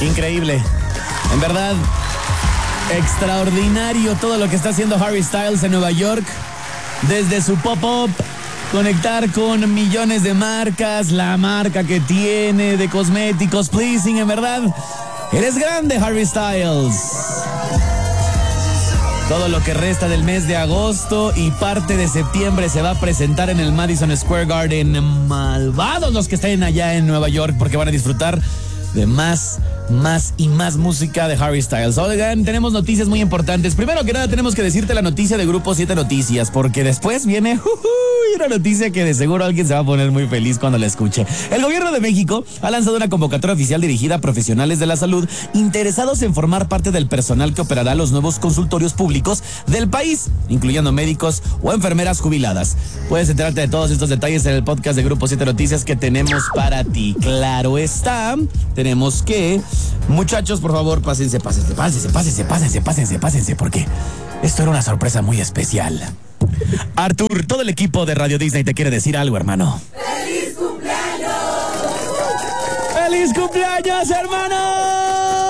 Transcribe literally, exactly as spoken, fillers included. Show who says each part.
Speaker 1: Increíble. En verdad, extraordinario todo lo que está haciendo Harry Styles en Nueva York. Desde su pop-up, conectar con millones de marcas, la marca que tiene de cosméticos, pleasing, en verdad. Eres grande, Harry Styles. Todo lo que resta del mes de agosto y parte de septiembre se va a presentar en el Madison Square Garden. Malvados los que estén allá en Nueva York, porque van a disfrutar de más, más y más música de Harry Styles. Oigan, tenemos noticias muy importantes. Primero que nada, tenemos que decirte la noticia de Grupo siete Noticias, porque después viene uh, uh, una noticia que de seguro alguien se va a poner muy feliz cuando la escuche. El gobierno de México ha lanzado una convocatoria oficial dirigida a profesionales de la salud interesados en formar parte del personal que operará los nuevos consultorios públicos del país, incluyendo médicos o enfermeras jubiladas. Puedes enterarte de todos estos detalles en el podcast de Grupo siete Noticias que tenemos para ti. Claro está, tenemos que... Muchachos, por favor, pásense, pásense, pásense, pásense, pásense, pásense, pásense, porque esto era una sorpresa muy especial. Artur, todo el equipo de Radio Disney te quiere decir algo, hermano.
Speaker 2: ¡Feliz cumpleaños!
Speaker 1: ¡Feliz cumpleaños, hermano!